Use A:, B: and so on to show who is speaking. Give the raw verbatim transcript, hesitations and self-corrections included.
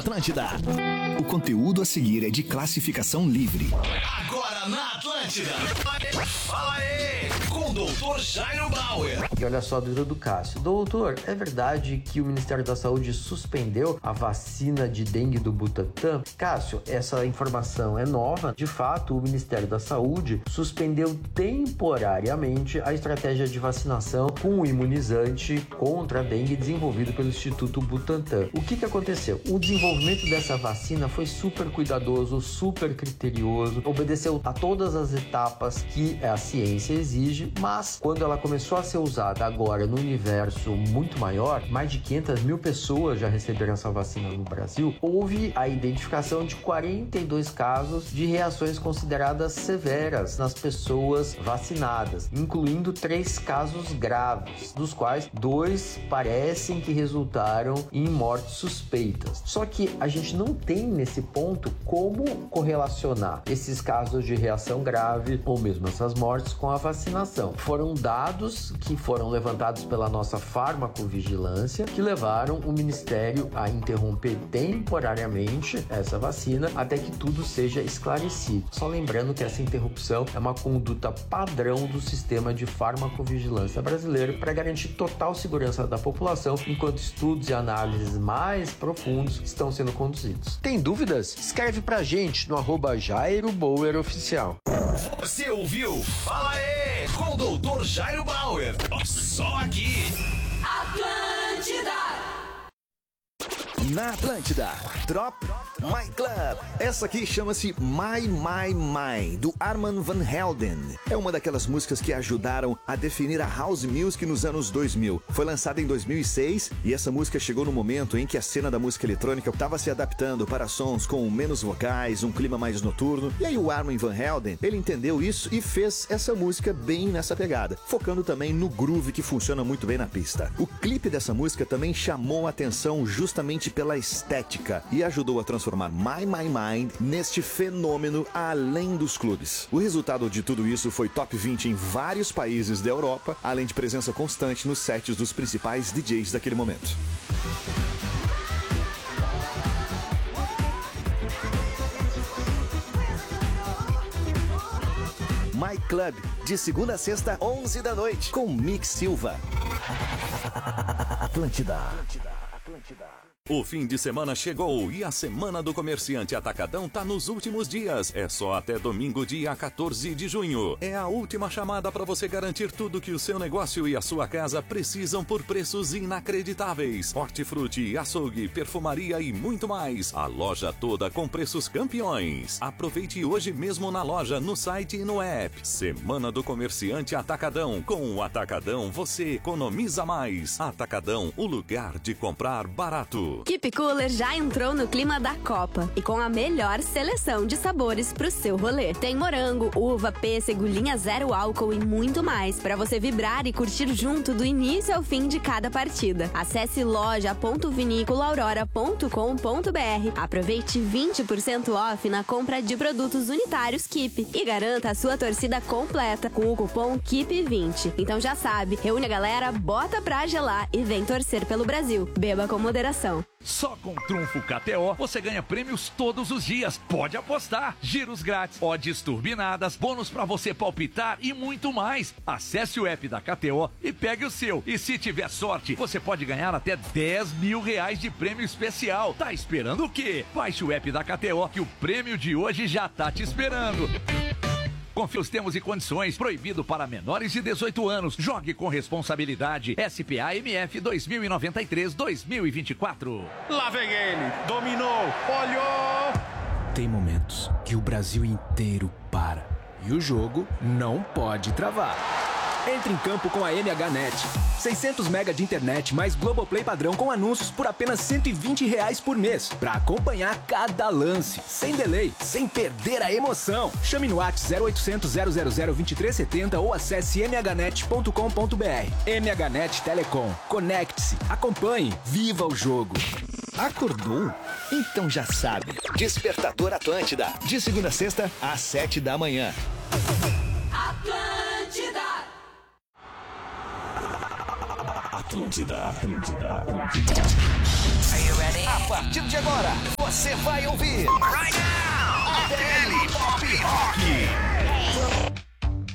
A: Atlântida. O conteúdo a seguir é de classificação livre.
B: Agora na Atlântida. Fala aí, com o doutor Jairo Bauer.
C: E olha só, dúvida do Cássio. Doutor, é verdade que o Ministério da Saúde suspendeu a vacina de dengue do Butantan? Cássio, essa informação é nova. De fato, o Ministério da Saúde suspendeu temporariamente a estratégia de vacinação com o imunizante contra a dengue desenvolvido pelo Instituto Butantan. O que que aconteceu? O desenvolvimento dessa vacina foi super cuidadoso, super criterioso, obedeceu a todas as etapas que a ciência exige, mas quando ela começou a ser usada agora no universo muito maior, mais de quinhentas mil pessoas já receberam essa vacina no Brasil, houve a identificação de quarenta e dois casos de reações consideradas severas nas pessoas vacinadas, incluindo três casos graves, dos quais dois parecem que resultaram em mortes suspeitas. Só que a gente não tem nesse ponto como correlacionar esses casos de reação grave ou mesmo essas mortes com a vacinação. Foram dados que foram levantados pela nossa farmacovigilância que levaram o Ministério a interromper temporariamente essa vacina até que tudo seja esclarecido. Só lembrando que essa interrupção é uma conduta padrão do sistema de farmacovigilância brasileiro para garantir total segurança da população, enquanto estudos e análises mais profundos estão sendo conduzidos. Tem dúvidas? Escreve pra gente no arroba Jairo Bauer Oficial.
B: Você ouviu? Fala aí, com o doutor Jairo Bauer. Só aqui.
A: Atlântida. Na Atlântida, Drop My Club. Essa aqui chama-se My My My, do Armand Van Helden. É uma daquelas músicas que ajudaram a definir a House Music nos anos dois mil. Foi lançada em dois mil e seis e essa música chegou no momento em que a cena da música eletrônica estava se adaptando para sons com menos vocais, um clima mais noturno. E aí o Armand Van Helden, ele entendeu isso e fez essa música bem nessa pegada, focando também no groove que funciona muito bem na pista. O clipe dessa música também chamou a atenção justamente pela estética e ajudou a transformar My My Mind neste fenômeno além dos clubes. O resultado de tudo isso foi top vinte em vários países da Europa, além de presença constante nos sets dos principais D Js daquele momento. My Club, de segunda a sexta, onze da noite, com Mick Silva. Atlântida. Atlântida. Atlântida.
D: O fim de semana chegou e a Semana do Comerciante Atacadão tá nos últimos dias. É só até domingo, dia quatorze de junho. É a última chamada para você garantir tudo que o seu negócio e a sua casa precisam por preços inacreditáveis. Hortifruti, açougue, perfumaria e muito mais. A loja toda com preços campeões. Aproveite hoje mesmo na loja, no site e no app. Semana do Comerciante Atacadão. Com o Atacadão você economiza mais. Atacadão, o lugar de comprar barato.
E: Keep Cooler já entrou no clima da Copa e com a melhor seleção de sabores pro seu rolê. Tem morango, uva, pêssego, linha zero álcool e muito mais para você vibrar e curtir junto do início ao fim de cada partida. Acesse loja ponto vinícola aurora ponto com ponto br. Aproveite vinte por cento off na compra de produtos unitários Keep e garanta a sua torcida completa com o cupom Keep vinte. Então já sabe, reúne a galera, bota pra gelar e vem torcer pelo Brasil. Beba com moderação.
F: Só com Trunfo K T O você ganha prêmios todos os dias. Pode apostar. Giros grátis, odds turbinadas, bônus pra você palpitar e muito mais. Acesse o app da K T O e pegue o seu. E se tiver sorte, você pode ganhar até dez mil reais de prêmio especial. Tá esperando o quê? Baixe o app da K T O que o prêmio de hoje já tá te esperando. Confira os termos e condições. Proibido para menores de dezoito anos. Jogue com responsabilidade. S P A M F dois mil e noventa e três, dois mil e vinte e quatro.
G: Lá vem ele. Dominou. Olhou.
H: Tem momentos que o Brasil inteiro para. E o jogo não pode travar. Entre em campo com a M H Net. seiscentos mega de internet mais Globoplay padrão com anúncios por apenas cento e vinte reais por mês. Pra acompanhar cada lance, sem delay, sem perder a emoção. Chame no WhatsApp zero oitocentos, zero zero zero, vinte e três setenta ou acesse m h net ponto com ponto b r. M H Net Telecom. Conecte-se, acompanhe, viva o jogo.
A: Acordou? Então já sabe. Despertador Atlântida. De segunda a sexta, às sete da manhã.
I: Atlântida.
A: Atlântida, Atlântida, Atlântida. Are you ready? A partir de agora, você vai ouvir. Right